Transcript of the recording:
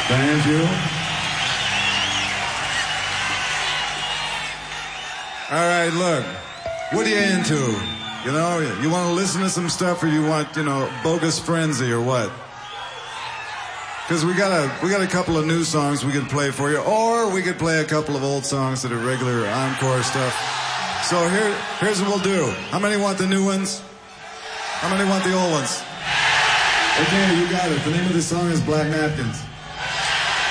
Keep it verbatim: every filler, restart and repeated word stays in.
Thank you. All right, look. What are you into? You know, you want to listen to some stuff, or you want, you know, Bogus Frenzy, or what? Because we got a we got a couple of new songs we could play for you, or we could play a couple of old songs that are regular encore stuff. So here here's what we'll do. How many want the new ones? How many want the old ones? Okay, you got it. The name of this song is Black Napkins.